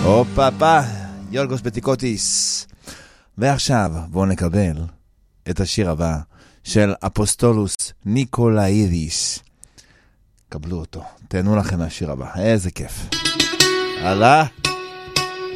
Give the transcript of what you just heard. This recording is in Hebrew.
הופה, יולגוס בטיקוטיס. ועכשיו בואו נקבל את השיר הבא של אפוסטולוס ניקולאידיס. קבלו אותו, תהנו לכם מהשיר הבא, איזה כיף. הלאה.